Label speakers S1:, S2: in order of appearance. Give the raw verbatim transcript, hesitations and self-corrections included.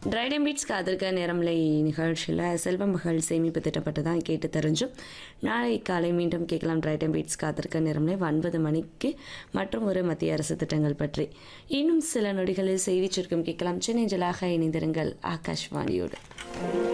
S1: Triton beads காத்திருக்க நேரம்லை நிகழ்ச்சியில் செல்வ மகள் சேமிப்பு திட்டப்பட்டு தான் கேட்டு தெரிஞ்சும் நாளை காலை மீண்டும் கேட்கலாம். ட்ரைடன் பீட்ஸ் காத்திருக்க நேரம்லை ஒன்பது மணிக்கு மற்றும் ஒரு மத்திய அரசு திட்டங்கள் பற்றி இன்னும் சில நொடிகளில் செய்தி சுருக்கம் கேட்கலாம். சென்னை ஜலாக இணைந்திருங்கள் ஆகாஷ்வாணியோடு.